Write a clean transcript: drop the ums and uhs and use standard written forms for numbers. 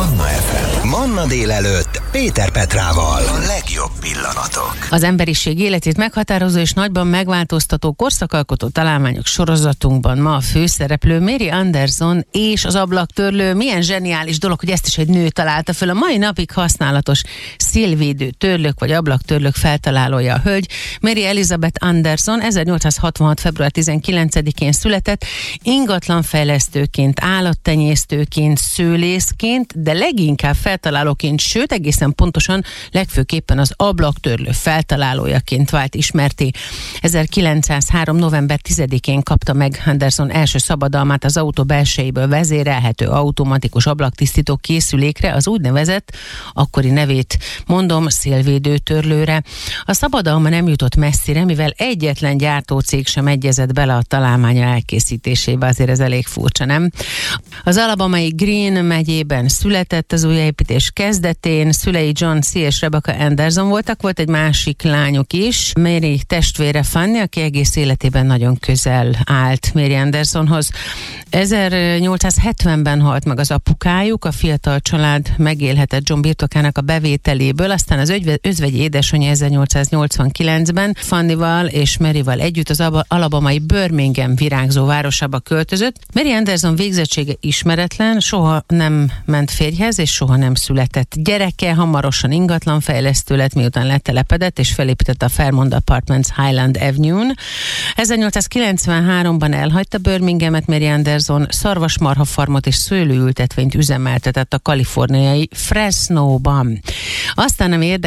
Manna FM. Manna délelőtt Péter Petrával. A legjobb pillanatok. Az emberiség életét meghatározó és nagyban megváltoztató korszakalkotó találmányok sorozatunkban ma a főszereplő Mary Anderson és az ablaktörlő. Milyen zseniális dolog, hogy ezt is egy nő találta föl. A mai napig használatos szélvédő törlők vagy ablaktörlők feltalálója a hölgy. Mary Elizabeth Anderson 1866. február 19-én született, ingatlanfejlesztőként, állattenyésztőként, szőlészként, de leginkább feltalálóként, sőt egészen pontosan legfőképpen az ablaktörlő feltalálójaként vált ismerté. 1903. november 10-én kapta meg Anderson első szabadalmát az autó belsejéből vezérelhető automatikus ablaktisztító készülékre, az úgynevezett, akkori nevét mondom, szélvédő törlőre. A szabadalma nem jutott messzire, mivel egyetlen gyártócég sem egyezett bele a találmánya elkészítésébe, azért ez elég furcsa, nem? Az alabamai Greene megyében született az újjáépítés kezdetén, szülei John C. és Rebecca Anderson voltak, volt egy másik lányuk is, Mary testvére Fanny, aki egész életében nagyon közel állt Mary Andersonhoz. 1870-ben halt meg az apukájuk, a fiatal család megélhetett John birtokának a bevételéből, aztán az özvegyi édesanyja 1889-ben Fannyval és Maryval együtt az alabamai Birmingham virágzó városába költözött. Mary Anderson végzettsége ismeretlen, soha nem ment férjhez, és soha nem született gyereke, hamarosan ingatlanfejlesztő lett, miután letelepedett, és felépítette a Fairmont Apartments Highland Avenue-n. 1893-ban elhagyta Birminghamet Mary Anderson, szarvasmarhafarmot és szőlőültetvényt üzemeltetett a kaliforniai Fresno-ban. Aztán nem